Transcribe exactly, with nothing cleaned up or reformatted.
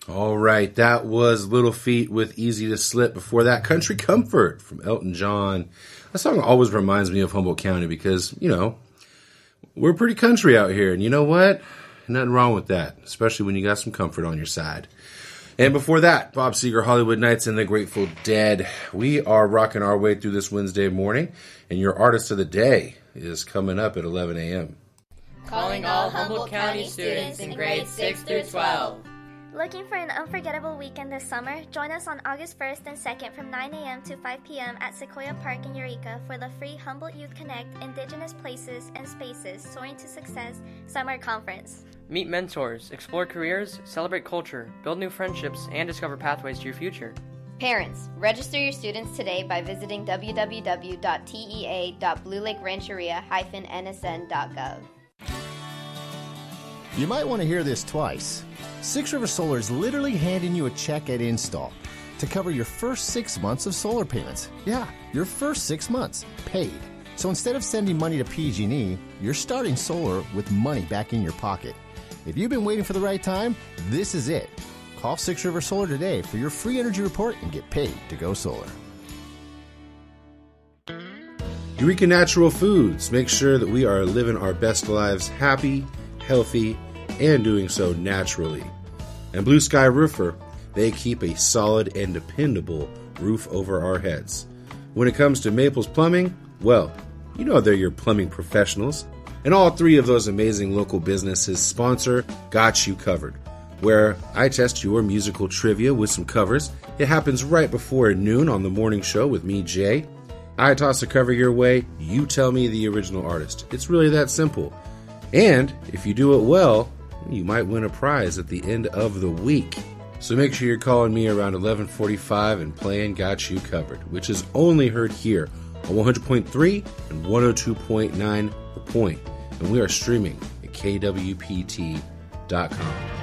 All right, that was Little Feat with Easy to Slip. Before that, Country Comfort from Elton John. That song always reminds me of Humboldt County because, you know, we're pretty country out here. And you know what? Nothing wrong with that, especially when you got some comfort on your side. And before that, Bob Seger, Hollywood Nights, and the Grateful Dead. We are rocking our way through this Wednesday morning, and your artist of the day is coming up at eleven a.m. Calling all Humboldt County students in grades six through twelve. Looking for an unforgettable weekend this summer? Join us on August first and second from nine a.m. to five p.m. at Sequoia Park in Eureka for the free Humboldt Youth Connect Indigenous Places and Spaces Soaring to Success Summer Conference. Meet mentors, explore careers, celebrate culture, build new friendships, and discover pathways to your future. Parents, register your students today by visiting w w w dot t e a dot blue lake rancheria dash n s n dot gov. You might want to hear this twice. Six River Solar is literally handing you a check at install to cover your first six months of solar payments. Yeah, your first six months, paid. So instead of sending money to P G and E, you're starting solar with money back in your pocket. If you've been waiting for the right time, this is it. Call Six River Solar today for your free energy report and get paid to go solar. Eureka Natural Foods. Make sure that we are living our best lives happy, healthy, and doing so naturally. And Blue Sky Roofer, they keep a solid and dependable roof over our heads. When it comes to Maples Plumbing, well, you know they're your plumbing professionals. And all three of those amazing local businesses sponsor Got You Covered, where I test your musical trivia with some covers. It happens right before noon on the morning show with me, Jay. I toss a cover your way, you tell me the original artist. It's really that simple. And if you do it well, you might win a prize at the end of the week. So make sure you're calling me around eleven forty-five and playing Got You Covered, which is only heard here on one hundred point three and one oh two point nine The Point. And we are streaming at k w p t dot com.